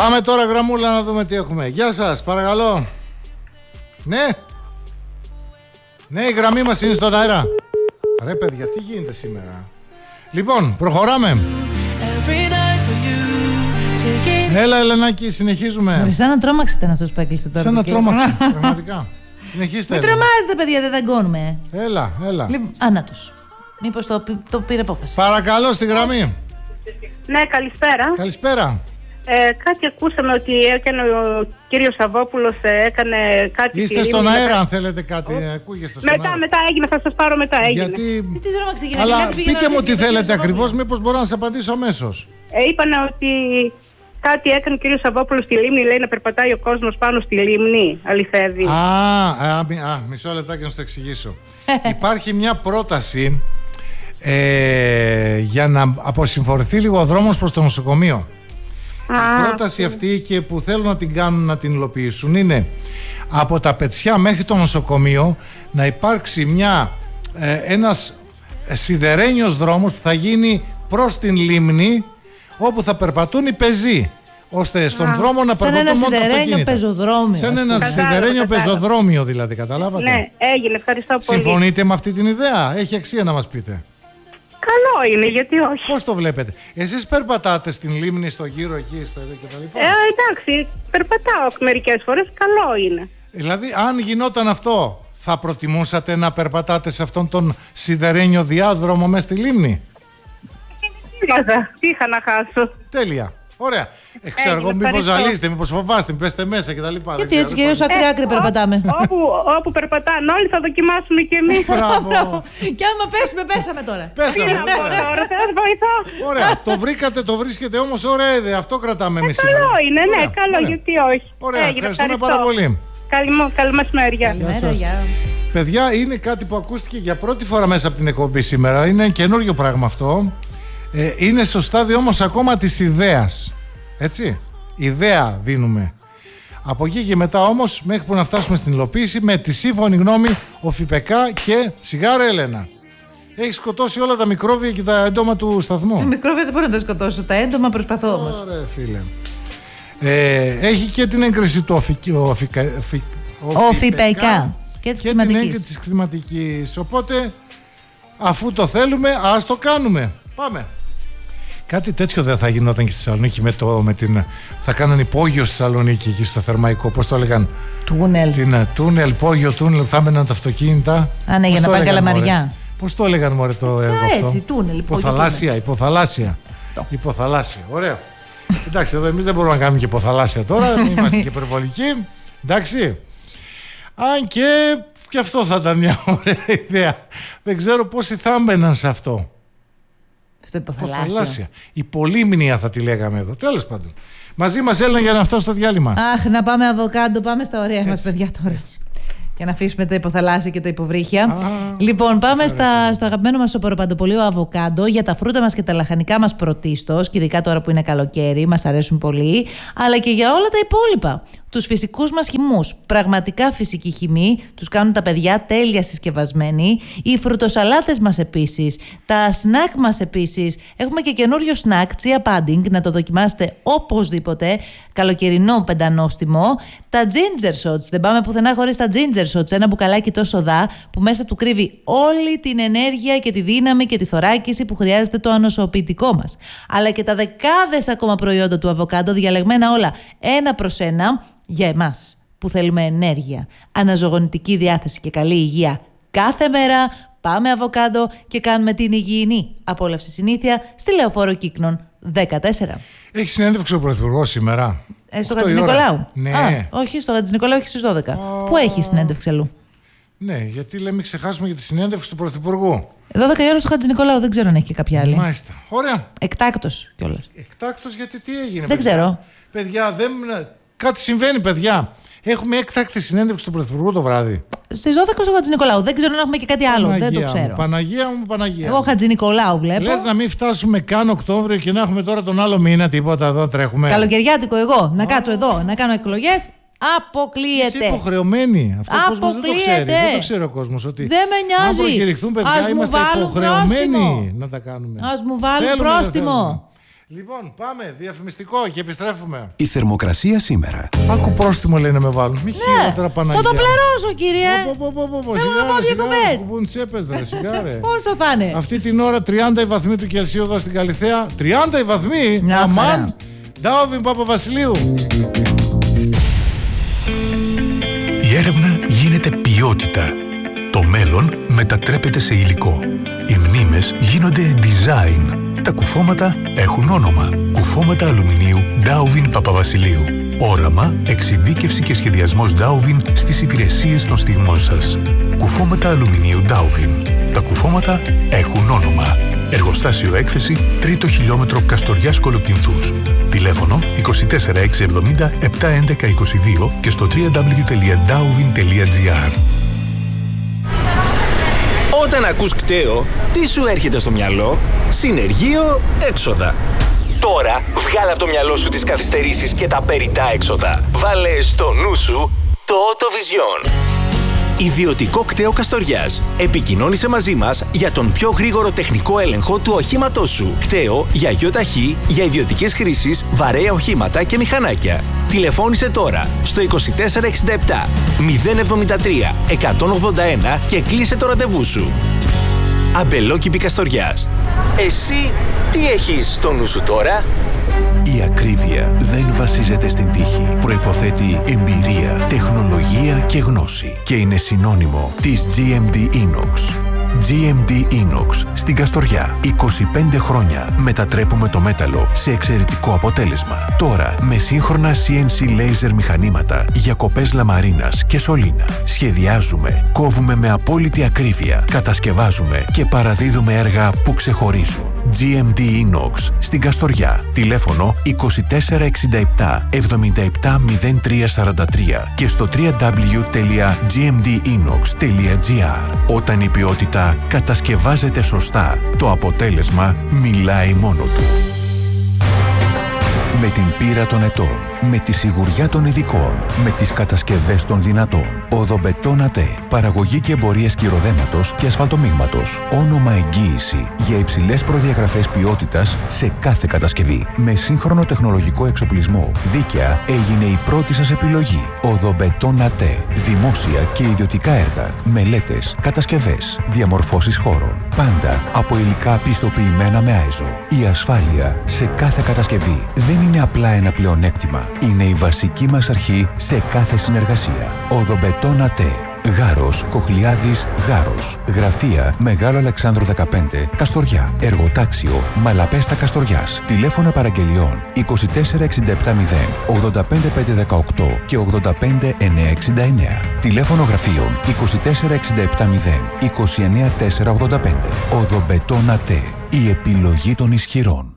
Πάμε τώρα γραμμούλα να δούμε τι έχουμε. Γεια σας, παρακαλώ. Ναι. Ναι, η γραμμή μας είναι στον αέρα. Ρε παιδιά, τι γίνεται σήμερα? Λοιπόν, προχωράμε. Έλα, Ελενάκη, συνεχίζουμε. Σαν να τρόμαξε ήταν αυτός που έκλεισε τώρα. Σαν να τρόμαξε, πραγματικά. Συνεχίστε. Μην τρομάζετε, παιδιά, δεν δαγκώνουμε. Έλα. Άνατος. Μήπως το πήρε απόφαση. Παρακαλώ, στη γραμμή. Ναι, καλησπέρα. Καλησπέρα. Κάτι ακούσαμε ότι έκανε ο κύριος Σαββόπουλος, έκανε κάτι. Είστε στον αέρα, αν θέλετε κάτι. Ακούγεστε στον αέρα. Μετά έγινε, θα σας πάρω μετά. Έγινε. Γιατί... Τι τρόμαξε, γυναίκα. Αλλά πείτε μου τι θέλετε ακριβώς, μήπως μπορώ να σας απαντήσω αμέσως. Είπανε ότι κάτι έκανε ο κύριος Σαββόπουλος στη λίμνη, λέει, να περπατάει ο κόσμος πάνω στη λίμνη. Αληθεύει? Μισό λεπτάκι να σου το εξηγήσω. Υπάρχει μια πρόταση για να αποσυμφορηθεί λίγο ο δρόμος προς το νοσοκομείο. Η πρόταση αυτή και που θέλουν να την κάνουν, να την υλοποιήσουν, είναι από τα Πετσιά μέχρι το νοσοκομείο να υπάρξει ένας σιδερένιος δρόμος που θα γίνει προς την λίμνη, όπου θα περπατούν οι πεζοί, ώστε στον δρόμο να περπατούν μόνο τα αυτοκίνητα. Σαν ένα σιδερένιο πεζοδρόμιο δηλαδή, καταλάβατε? Ναι, έγινε, ευχαριστώ πολύ. Συμφωνείτε με αυτή την ιδέα? Έχει αξία να μας πείτε. Καλό είναι, γιατί όχι. Πώς το βλέπετε? Εσείς περπατάτε στην λίμνη, στο γύρο εκεί, στο εδώ και τα λοιπά? Εντάξει, περπατάω μερικές φορές, καλό είναι. Δηλαδή, αν γινόταν αυτό, θα προτιμούσατε να περπατάτε σε αυτόν τον σιδερένιο διάδρομο μέσα στη λίμνη? Τι είχα να χάσω. Τέλεια. Ωραία. Ξέρω εγώ, μήπως ζαλίζετε, μήπως φοβάστε, μη πέστε μέσα κτλ. Γιατί έτσι και όσο άκρη περπατάμε. Όπου περπατάνε όλοι θα δοκιμάσουμε κι εμείς. Μπράβο. Και άμα πέσουμε, πέσαμε τώρα. Πέσαμε. Τώρα θα σας βοηθώ. Ωραία. Το βρήκατε, το βρίσκετε όμως. Ωραία ιδέα. Αυτό κρατάμε εμείς σήμερα. Καλό είναι, ναι, καλό, γιατί όχι. Ωραία. Ευχαριστούμε πάρα πολύ. Καλή μεσημέρια. Παιδιά, είναι κάτι που ακούστηκε για πρώτη φορά μέσα από την εκπομπή σήμερα. Είναι καινούριο πράγμα αυτό. Είναι στο στάδιο όμως ακόμα της ιδέας. Έτσι, ιδέα δίνουμε. Από εκεί και μετά όμως, μέχρι που να φτάσουμε στην υλοποίηση, με τη σύμφωνη γνώμη ο ΦΠΚ και σιγάρα Έλενα. Έχει σκοτώσει όλα τα μικρόβια και τα έντομα του σταθμού. Τα μικρόβια δεν μπορώ να τα σκοτώσω, τα έντομα προσπαθώ όμως. Ωραία, φίλε. Έχει και την έγκριση του ΦΠΚ και την έγκριση της κλιματικής. Οπότε, αφού το θέλουμε, ας το κάνουμε. Πάμε. Κάτι τέτοιο δεν θα γινόταν και στη Θεσσαλονίκη θα κάναν υπόγειο στη Θεσσαλονίκη εκεί στο Θερμαϊκό, πώς το έλεγαν? Τούνελ, υπόγειο τούνελ, θα έμεναν τα αυτοκίνητα. Ναι, για να πάνε Καλαμαριά. Πώς το έλεγαν μωρέ το έργο αυτό? Έτσι, τούνελ, υποθαλάσσια. Ωραίο. Εντάξει, εδώ εμείς δεν μπορούμε να κάνουμε και υποθαλάσσια τώρα, μην είμαστε και υπερβολικοί. Εντάξει. Αν και αυτό θα ήταν μια ωραία ιδέα. Δεν ξέρω πόσοι θα έμπαιναν σε αυτό. Στο υποθαλάσσια. Η πολύμνια θα τη λέγαμε εδώ. Τέλος πάντων. Μαζί μας έλαβαν για να φτάσω στο διάλειμμα. Αχ, να πάμε αβοκάντο, πάμε στα ωραία μας παιδιά τώρα. Και να αφήσουμε τα υποθαλάσσια και τα υποβρύχια. Λοιπόν, πάμε στο αγαπημένο μας σοποροπαντοπολείο Αβοκάντο για τα φρούτα μας και τα λαχανικά μας πρωτίστως, και ειδικά τώρα που είναι καλοκαίρι, μας αρέσουν πολύ, αλλά και για όλα τα υπόλοιπα. Τους φυσικούς μας χυμούς, πραγματικά φυσική χυμή, τους κάνουν τα παιδιά τέλεια συσκευασμένοι. Οι φρουτοσαλάτες μας επίσης, τα σνακ μας επίσης. Έχουμε και καινούριο σνακ, chia pudding, να το δοκιμάσετε οπωσδήποτε. Καλοκαιρινό πεντανόστιμο. Τα ginger shots, δεν πάμε πουθενά χωρίς τα ginger shots. Ένα μπουκαλάκι τόσο δα που μέσα του κρύβει όλη την ενέργεια και τη δύναμη και τη θωράκιση που χρειάζεται το ανοσοποιητικό μας. Αλλά και τα δεκάδες ακόμα προϊόντα του Αβοκάντο, διαλεγμένα όλα ένα προς ένα. Για εμάς που θέλουμε ενέργεια, αναζωογονητική διάθεση και καλή υγεία κάθε μέρα, πάμε Αβοκάντο και κάνουμε την υγιεινή απόλαυση συνήθεια στη Λεωφόρο Κύκνων 14. Έχει συνέντευξη ο Πρωθυπουργός σήμερα? Στο Χατζηνικολάου. Ναι. Όχι, στο Χατζηνικολάου έχει στις 12. Πού έχει συνέντευξη αλλού? Ναι, γιατί λέμε ξεχάσουμε για τη συνέντευξη του Πρωθυπουργού. 12 η ώρα στο Χατζηνικολάου, δεν ξέρω αν έχει και κάποια άλλη. Μάλιστα. Ωραία. Εκτάκτος κιόλας. Εκτάκτος γιατί τι έγινε? Δεν ξέρω. Παιδιά, κάτι συμβαίνει, παιδιά. Έχουμε έκτακτη συνέντευξη του Πρωθυπουργού το βράδυ. Στις 12 στο Χατζηνικολάου. Δεν ξέρω αν έχουμε και κάτι άλλο. Δεν το ξέρω. Παναγία μου, Παναγία. Εγώ Χατζηνικολάου βλέπω. Λες να μην φτάσουμε καν Οκτώβριο και να έχουμε τώρα τον άλλο μήνα τίποτα εδώ τρέχουμε? Καλοκαιριάτικο εγώ. Να κάτσω εδώ, να κάνω εκλογές. Αποκλείεται. Είσαι υποχρεωμένη. Αυτό ο κόσμος δεν το ξέρει. Δεν το ξέρει ο κόσμος. Ότι δεν με νοιάζει. Αν προκηρυχθούν παιδιά, είμαστε υποχρεωμένοι να τα κάνουμε. Ας μου βάλουν πρόστιμο. Λοιπόν, πάμε, διαφημιστικό και επιστρέφουμε. Η θερμοκρασία σήμερα. Άκου πρόστιμο λέει να με βάλουν. Μη χειρότερα Παναγία. Θα το πληρώσω, κύριε. Σιγάρε, κουμπούν τσέπες ρε, σιγάρε. Πόσο θα είναι? Αυτή την ώρα 30 οι βαθμοί του Κελσίου εδώ στην Καλιθέα. 30 οι βαθμοί. Αμάν. Ντάουβιν Παπαβασιλείου. Η έρευνα γίνεται ποιότητα. Το μέλλον μετατρέπεται σε υλικό. Οι μνήμες γίνονται design. Τα κουφώματα έχουν όνομα. Κουφώματα αλουμινίου Ντάουβιν Παπαβασιλείου. Όραμα, εξειδίκευση και σχεδιασμός Ντάουβιν στις υπηρεσίες των στιγμών σας. Κουφώματα αλουμινίου Ντάουβιν. Τα κουφώματα έχουν όνομα. Εργοστάσιο έκθεση 3ο χιλιόμετρο Καστοριάς Κολοκυνθούς. Τηλέφωνο 24670 71122 και στο www.dauvin.gr. Όταν ακούς κταίο, τι σου έρχεται στο μυαλό? Συνεργείο, έξοδα. Τώρα βγάλε από το μυαλό σου τις καθυστερήσεις και τα περιττά έξοδα. Βάλε στο νου σου το Autovision. Ιδιωτικό κταίο Καστοριάς. Επικοινώνησε μαζί μας για τον πιο γρήγορο τεχνικό έλεγχο του οχήματός σου. Κταίο για ΙΟΤΑΧΗ, για ιδιωτικές χρήσεις, βαρέα οχήματα και μηχανάκια. Τηλεφώνησε τώρα στο 2467 073 181 και κλείσε το ραντεβού σου. Αμπελόκηπη Καστοριάς. Εσύ τι έχεις στο νου σου τώρα? Η ακρίβεια δεν βασίζεται στην τύχη. Προϋποθέτει εμπειρία, τεχνολογία και γνώση. Και είναι συνώνυμο της GMD Inox. GMD Inox στην Καστοριά. 25 χρόνια μετατρέπουμε το μέταλλο σε εξαιρετικό αποτέλεσμα. Τώρα με σύγχρονα CNC laser μηχανήματα για κοπές λαμαρίνας και σωλήνα. Σχεδιάζουμε, κόβουμε με απόλυτη ακρίβεια, κατασκευάζουμε και παραδίδουμε έργα που ξεχωρίζουν. GMD Inox στην Καστοριά. Τηλέφωνο 2467 770343 και στο www.gmdinox.gr. Όταν η ποιότητα κατασκευάζεται σωστά, το αποτέλεσμα μιλάει μόνο του. Με την πείρα των ετών, με τη σιγουριά των ειδικών, με τις κατασκευές των δυνατών. Οδομπετόν ΑΤΕ. Παραγωγή και εμπορία σκυροδέματος και ασφαλτομίγματος. Όνομα εγγύηση για υψηλές προδιαγραφές ποιότητας σε κάθε κατασκευή. Με σύγχρονο τεχνολογικό εξοπλισμό. Δίκαια έγινε η πρώτη σας επιλογή. Οδομπετόν ΑΤΕ. Δημόσια και ιδιωτικά έργα. Μελέτες, κατασκευές, διαμορφώσεις χώρων. Πάντα από υλικά πιστοποιημένα με άιζο. Η ασφάλεια σε κάθε κατασκευή δεν είναι απλά ένα πλεονέκτημα. Είναι η βασική μας αρχή σε κάθε συνεργασία. Οδομπετόν ΑΤΕ. Γάρος, Κοχλιάδης, Γάρος. Γραφεία Μεγάλο Αλεξάνδρου 15, Καστοριά. Εργοτάξιο Μαλαπέστα Καστοριάς. Τηλέφωνα παραγγελιών 24670 85518 και 85969. Τηλέφωνο γραφείων 24670 29485. Οδομπετόν ΑΤΕ. Η επιλογή των ισχυρών.